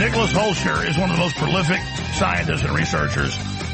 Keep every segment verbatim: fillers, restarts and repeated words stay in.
Nicholas Holscher is one of the most prolific scientists and researchers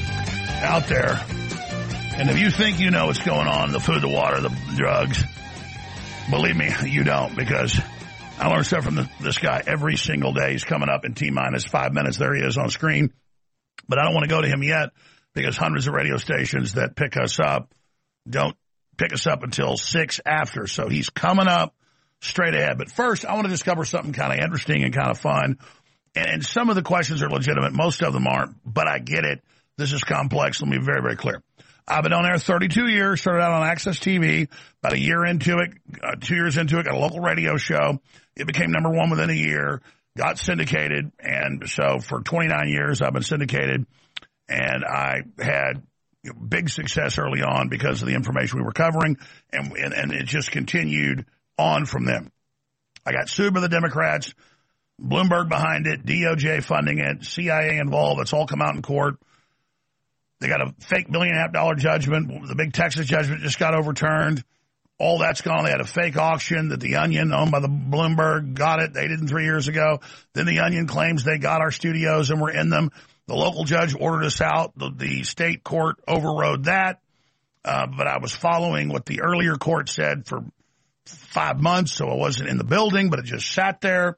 out there. And if you think you know what's going on, the food, the water, the drugs, believe me, you don't, because I learn stuff from the, this guy every single day. He's coming up in T-minus five minutes. There he is on screen. But I don't want to go to him yet because hundreds of radio stations that pick us up don't pick us up until six after. So he's coming up straight ahead. But first, I want to just cover something kind of interesting and kind of fun. And, and some of the questions are legitimate. Most of them aren't, but I get it. This is complex. Let me be very, very clear. I've been on there thirty-two years, started out on Access T V, about a year into it, uh, two years into it, got a local radio show. It became number one within a year, got syndicated. And so for twenty-nine years, I've been syndicated. And I had you know, big success early on because of the information we were covering. And, and, and it just continued on from them. I got sued by the Democrats, Bloomberg behind it, D O J funding it, C I A involved. It's all come out in court. They got a fake million and a half dollar judgment. The big Texas judgment just got overturned. All that's gone. They had a fake auction that the Onion, owned by the Bloomberg, got it. They didn't three years ago. Then the Onion claims they got our studios and we're in them. The local judge ordered us out. The, the state court overrode that. Uh, but I was following what the earlier court said for five months, so I wasn't in the building, but it just sat there.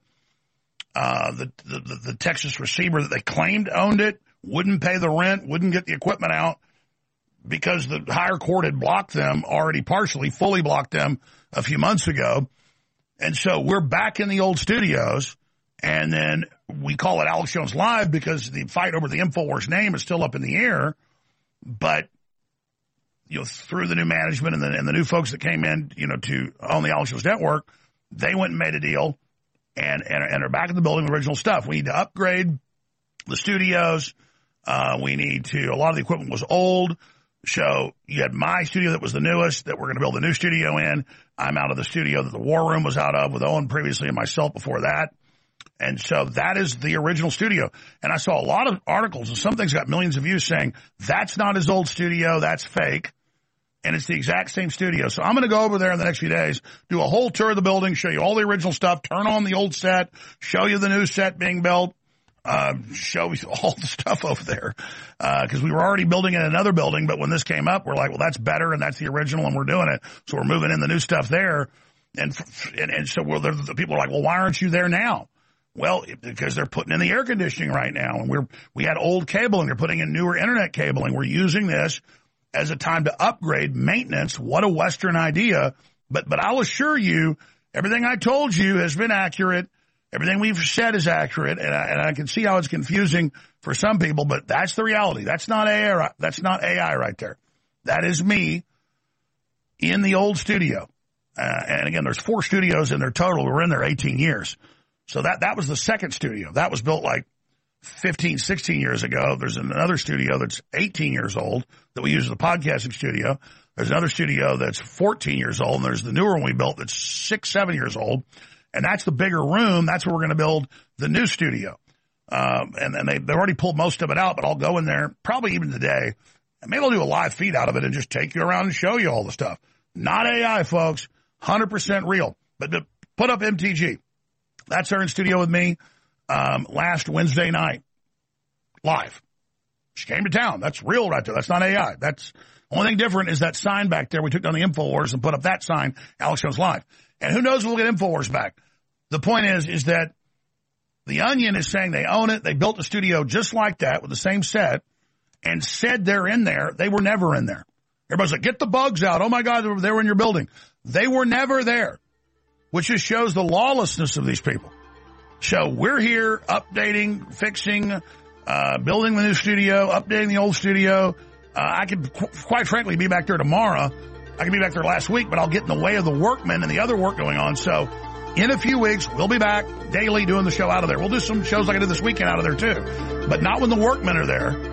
Uh, the, the, the Texas receiver that they claimed owned it wouldn't pay the rent, wouldn't get the equipment out because the higher court had blocked them already partially, fully blocked them a few months ago. And so we're back in the old studios, and then we call it Alex Jones Live because the fight over the InfoWars name is still up in the air. But, you know, through the new management and the, and the new folks that came in, you know, to own the Alex Jones Network, they went and made a deal and, and, and are back in the building with original stuff. We need to upgrade the studios. Uh, we need to, a lot of the equipment was old. So you had my studio that was the newest that we're going to build a new studio in. I'm out of the studio that the War Room was out of with Owen previously and myself before that. And so that is the original studio. And I saw a lot of articles and some things got millions of views saying that's not his old studio. That's fake. And it's the exact same studio. So I'm going to go over there in the next few days, do a whole tour of the building, show you all the original stuff, turn on the old set, show you the new set being built. Uh, show all the stuff over there, uh, cause we were already building in another building, but when this came up, we're like, well, that's better and that's the original and we're doing it. So we're moving in the new stuff there. And, and, and so we're, the people are like, well, why aren't you there now? Well, because they're putting in the air conditioning right now and we're, we had old cabling. They're putting in newer internet cabling. We're using this as a time to upgrade maintenance. What a Western idea. But, but I'll assure you, everything I told you has been accurate. Everything we've said is accurate, and I, and I can see how it's confusing for some people, but that's the reality. That's not A I. That's not A I right there. That is me in the old studio. Uh, and again, there's four studios in there total. We were in there eighteen years. So that, that was the second studio. That was built like fifteen, sixteen years ago. There's another studio that's eighteen years old that we use as a podcasting studio. There's another studio that's fourteen years old, and there's the newer one we built that's six, seven years old. And that's the bigger room. That's where we're going to build the new studio. Um, and, and they, they've already pulled most of it out, but I'll go in there probably even today. And maybe I'll do a live feed out of it and just take you around and show you all the stuff. Not A I, folks. one hundred percent real. But to put up M T G. That's her in studio with me um, last Wednesday night. Live. She came to town. That's real right there. That's not A I. That's the only thing different is that sign back there. We took down the InfoWars and put up that sign, Alex Jones Live. And who knows, we'll get InfoWars back. The point is, is that the Onion is saying they own it. They built a studio just like that with the same set and said they're in there. They were never in there. Everybody's like, get the bugs out. Oh, my God, they were, they were in your building. They were never there, which just shows the lawlessness of these people. So we're here updating, fixing, uh, building the new studio, updating the old studio. Uh, I could, qu- quite frankly, be back there tomorrow. I could be back there last week, but I'll get in the way of the workmen and the other work going on. So in a few weeks, we'll be back daily doing the show out of there. We'll do some shows like I did this weekend out of there too, but not when the workmen are there.